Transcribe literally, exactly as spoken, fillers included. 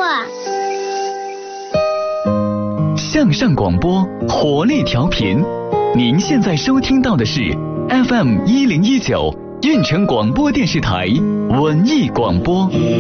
向上广播，活力调频。您现在收听到的是 F M 一零一九运城广播电视台文艺广播。